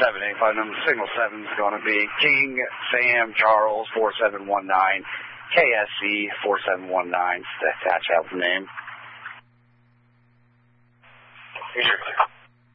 785 number. Signal 7 is going to be King Sam Charles 4719 KSC 4719. That's the name. Here's your clear.